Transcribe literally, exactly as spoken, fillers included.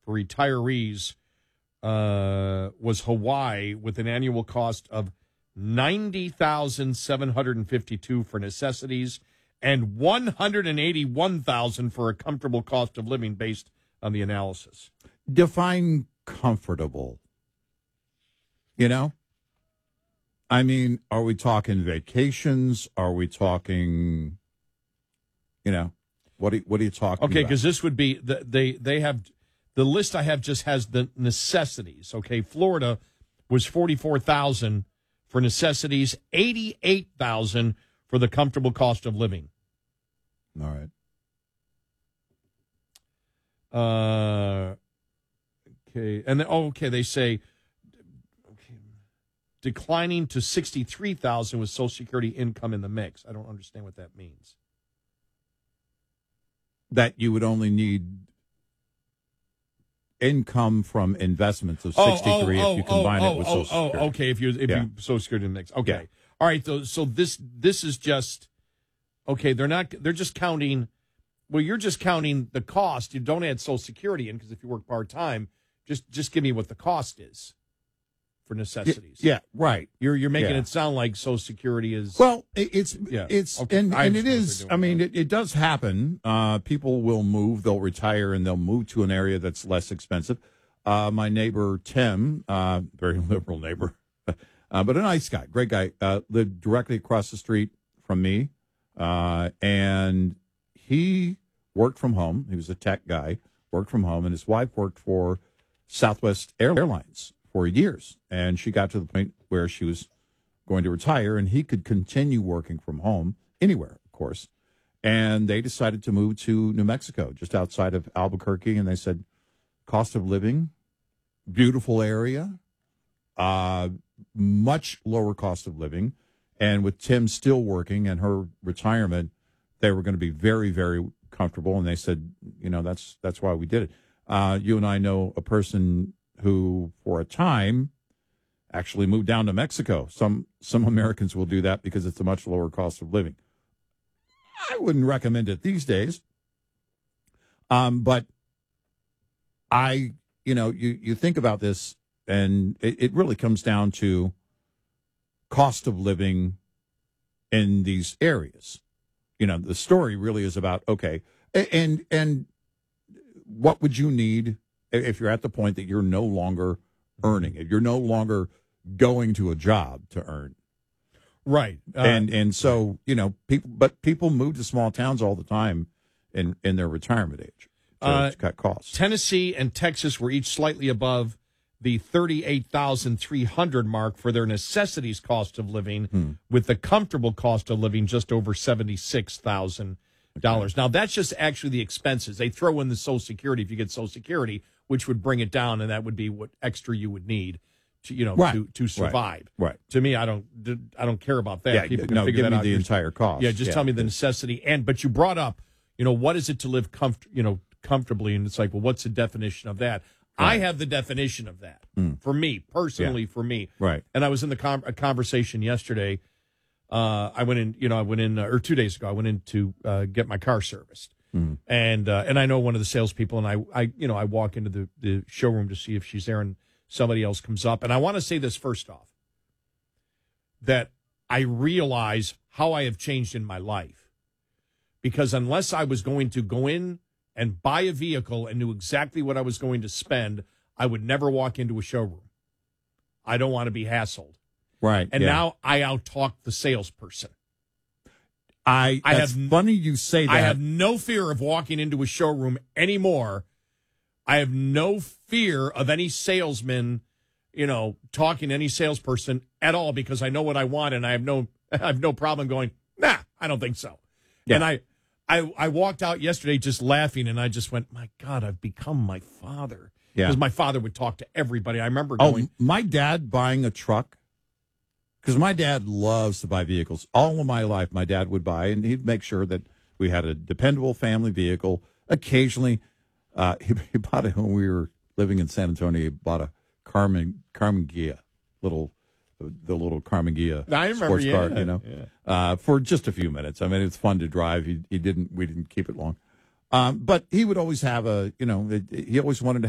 for retirees uh, was Hawaii with an annual cost of ninety thousand seven hundred fifty-two for necessities and one hundred eighty-one thousand for a comfortable cost of living based on the analysis. Define comfortable. You know? I mean, are we talking vacations? Are we talking, you know, what are, what are you talking okay, about? because this would be, the, they, they have, the list I have just has the necessities. Okay, Florida was forty-four thousand for necessities, eighty-eight thousand for the comfortable cost of living. All right. Uh, okay, and then, oh, okay, they say okay, declining to sixty-three thousand with Social Security income in the mix. I don't understand what that means. That you would only need income from investments of Oh, sixty-three oh, oh, if you combine oh, it with oh, Social Security. Oh, okay, if you if Yeah. you Social Security in the mix. Okay, Yeah. all right. So, so this this is just okay. They're not. They're just counting. Well, you're just counting the cost. You don't add Social Security in because if you work part time, just just give me what the cost is for necessities. Yeah, right. You're you're making Yeah. it sound like Social Security is Well, it- it's Yeah. it's Okay. and, I and it understand what is. they're I doing mean, now. it, it does happen. Uh, people will move, they'll retire, and they'll move to an area that's less expensive. Uh, my neighbor Tim, uh, very liberal neighbor, uh, but a nice guy, great guy, uh, lived directly across the street from me, uh, and he worked from home. He was a tech guy, worked from home, and his wife worked for Southwest Airlines for years, and she got to the point where she was going to retire, and he could continue working from home anywhere, of course. And they decided to move to New Mexico, just outside of Albuquerque, and they said, cost of living, beautiful area, uh, much lower cost of living, and with Tim still working and her retirement, they were going to be very, very comfortable, and they said, you know, that's that's why we did it. Uh, you and I know a person who, for a time, actually moved down to Mexico. Some some Americans will do that because it's a much lower cost of living. I wouldn't recommend it these days. Um, but I, you know, you, you think about this, and it, it really comes down to cost of living in these areas. You know, the story really is about, okay, and and what would you need if you're at the point that you're no longer earning, if you're no longer going to a job to earn. right. Uh, and and so, you know, people, but people move to small towns all the time in, in their retirement age to, Uh, to cut costs. Tennessee and Texas were each slightly above the thirty-eight thousand three hundred mark for their necessities cost of living, Hmm. with the comfortable cost of living just over seventy-six thousand dollars. Now, that's just actually the expenses. They throw in the Social Security if you get Social Security, which would bring it down, and that would be what extra you would need to, you know, Right. to, to survive. Right. To me, I don't I don't care about that. Yeah, People can no, figure give that me out the yourself. entire cost. Yeah, just tell me the necessity. And but you brought up, you know, what is it to live comfort, you know, comfortably? And it's like, well, what's the definition of that? I Right. have the definition of that Mm. for me personally. For me, Right. And I was in the com- a conversation yesterday. Uh, I went in, you know, I went in, uh, or two days ago, I went in to uh, get my car serviced, Mm. and uh, and I know one of the salespeople, and I, I, you know, I walk into the, the showroom to see if she's there, and somebody else comes up, and I want to say this first off, that I realize how I have changed in my life, because unless I was going to go in and buy a vehicle and knew exactly what I was going to spend, I would never walk into a showroom. I don't want to be hassled. Right. And yeah. now I outtalk the salesperson. I, I that's have- funny you say that. I have no fear of walking into a showroom anymore. I have no fear of any salesman, you know, talking to any salesperson at all, because I know what I want, and I have no I have no problem going, nah, I don't think so. Yeah. And I, I I walked out yesterday just laughing, and I just went, my God, I've become my father. Yeah. Because my father would talk to everybody. I remember Oh, going, my dad buying a truck, because my dad loves to buy vehicles. All of my life, my dad would buy, and he'd make sure that we had a dependable family vehicle. Occasionally, uh, he, he bought it when we were living in San Antonio. He bought a Carmen Carmen Ghia, little the little Carmen Ghia I remember, sports yeah, car, you know, yeah. uh, for just a few minutes. I mean, it's fun to drive. He he didn't we didn't keep it long, um, but he would always have a you know he always wanted to